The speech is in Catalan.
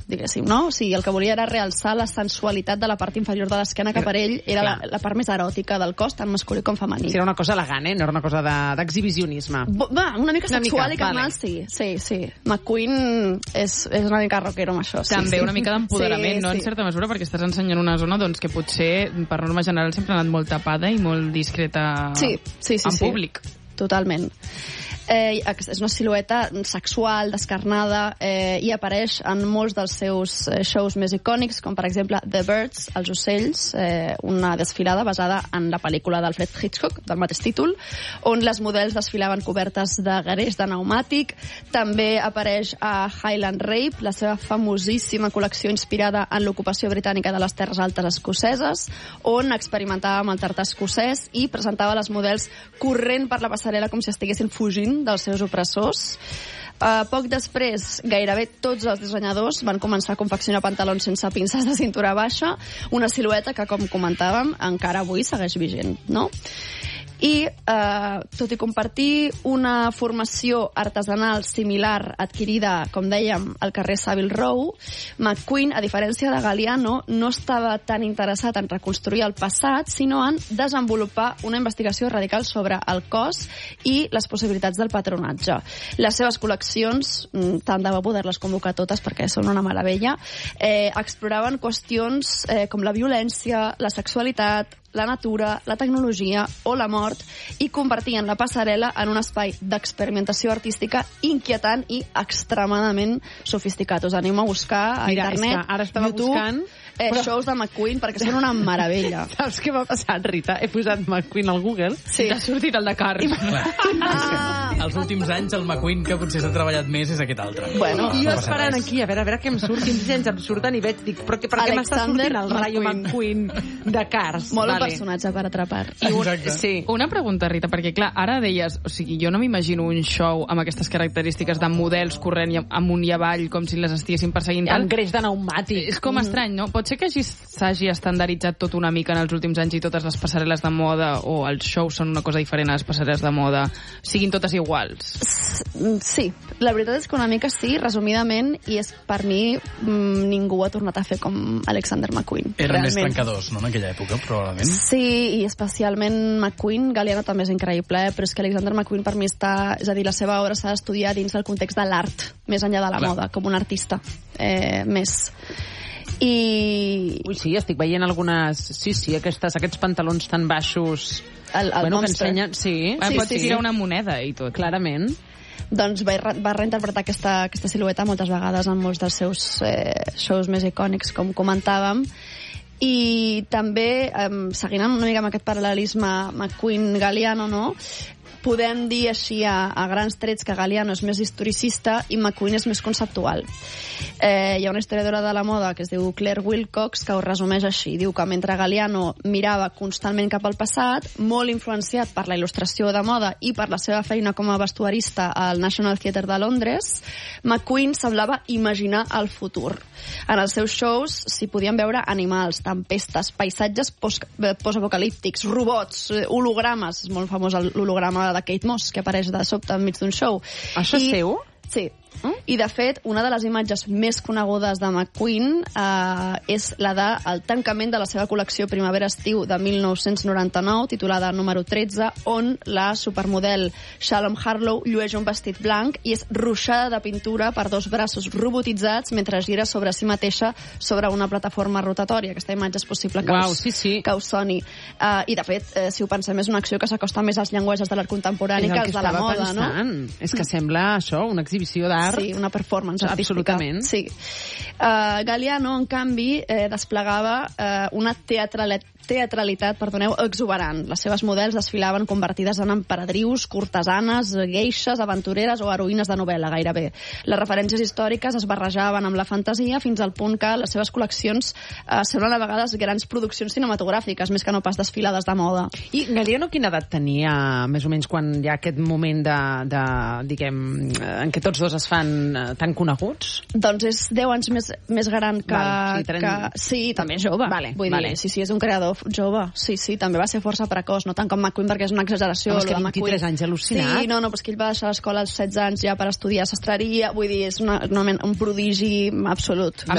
diguéssim, no? O sigui, el que volia era realçar la sensualitat de la part inferior de l'esquena, que per ell era la part més eròtica del cos, tant masculí com femení. Sí, era una cosa elegant, no era una cosa d'exhibicionisme. Una mica sexual i carnal, sí. McQueen és una mica rockero amb això. També una mica d'empoderament, no? En certa mesura, perquè estàs ensenyant una zona que potser, per norma general, sempre ha anat molt tapada i molt discreta en públic. Totalment. És una silueta sexual, descarnada, i apareix en molts dels seus shows més icònics, com per exemple The Birds, Els ocells, una desfilada basada en la pel·lícula d'Alfred Hitchcock, del mateix títol, on les models desfilaven cobertes de greix de pneumàtic. També apareix a Highland Rape, la seva famosíssima col·lecció inspirada en l'ocupació britànica de les terres altes escoceses, on experimentava amb el tartà escocès i presentava les models corrent per la passarel·la com si estiguessin fugint dels seus opressors. Poc després, gairebé tots els dissenyadors van començar a confeccionar pantalons sense pinces de cintura baixa, una silueta que, com comentàvem, encara avui segueix vigent, no? I, tot i compartir una formació artesanal similar adquirida, com dèiem, al carrer Savile Row, McQueen, a diferència de Galliano, no estava tan interessat en reconstruir el passat, sinó en desenvolupar una investigació radical sobre el cos i les possibilitats del patronatge. Les seves col·leccions, tant de bo poder-les convocar totes perquè són una meravella, exploraven qüestions com la violència, la sexualitat, la natura, la tecnologia o la mort, i convertien la passarel·la en un espai d'experimentació artística inquietant i extremadament sofisticat. Us animo a buscar a internet, ara estava YouTube, buscant shows de McQueen, perquè són una meravella. Saps què m'ha passat, Rita? He posat McQueen al Google i t'ha sortit el de Cars. Els últims anys el McQueen que potser s'ha treballat més és aquest altre. Bueno, jo esperant aquí, a veure què em surt, quins gens em surten, i veig, dic, per què m'està sortint el Rayo McQueen de Cars? Molt un personatge per atrapar. Sí. Una pregunta, Rita, perquè clar, ara deies, o sigui, jo no m'imagino un show amb aquestes característiques de models corrent amunt i avall com si les estiguessin perseguint. Amb greix de pneumàtic. És com estrany, no? Pot ser que s'hagi estandarditzat tot una mica en els últims anys i totes les passarel·les de moda o els shows són una cosa diferent a les passarel·les de moda siguin totes iguals? Sí, la veritat és que una mica sí, resumidament, i és per mi ningú ha tornat a fer com Alexander McQueen. Eren més trencadors, no?, en aquella època, probablement. Sí, i especialment McQueen. Galliano també és increïble, però és que Alexander McQueen per mi està... És a dir, la seva obra s'ha d'estudiar dins del context de l'art, més enllà de la moda, com un artista més. Ui, sí, estic veient algunes... Sí, aquests pantalons tan baixos... El que ensenyen... Sí. Pots tirar una moneda i tot. Clarament. Doncs va reinterpretar aquesta silueta moltes vegades en molts dels seus shows més icònics, com comentàvem. I també, seguint una mica amb aquest paral·lelisme McQueen-Galliano, no?, podem dir així a grans trets que Galliano és més historicista i McQueen és més conceptual. Hi ha una historiadora de la moda que es diu Claire Wilcox que ho resumeix així. Diu que mentre Galliano mirava constantment cap al passat, molt influenciat per la il·lustració de moda i per la seva feina com a vestuarista al National Theatre de Londres, McQueen semblava imaginar el futur. En els seus shows s'hi podien veure animals, tempestes, paisatges postapocalíptics, robots, hologrames. És molt famós l'holograma de Kate Moss, que apareix de sobte enmig d'un show. Això és seu? Sí. I, de fet, una de les imatges més conegudes de McQueen és la del tancament de la seva col·lecció primavera-estiu de 1999, titulada número 13, on la supermodel Shalom Harlow llueix un vestit blanc i és ruixada de pintura per dos braços robotitzats mentre gira sobre si mateixa sobre una plataforma rotatòria. Aquesta imatge és possible que us soni. I, de fet, si ho pensem, és una acció que s'acosta més als llenguatges de l'art contemporani que als de la moda, no? És que sembla això, una exhibició d'art. Sí, una performance artística. Absolutament. Sí. Galliano, en canvi, desplegava una teatralitat exuberant. Les seves models desfilaven convertides en emperadrius, cortesanes, gueixes, aventureres o heroïnes de novel·la, gairebé. Les referències històriques es barrejaven amb la fantasia fins al punt que les seves col·leccions semblen a vegades grans produccions cinematogràfiques, més que no pas desfilades de moda. I Galliano quina edat tenia, més o menys, quan hi ha aquest moment diguem, en què tots dos es fan tan coneguts? Doncs és 10 anys més gran que... Sí, també és jove. Vull dir, sí, és un creador jove. Sí, també va ser força precoç, no tant com McQueen, perquè és una exageració. És que 23 anys, al·lucinat. Sí, no, però és que ell va deixar l'escola als 16 anys ja per estudiar sastreria, vull dir, és un prodigi absolut.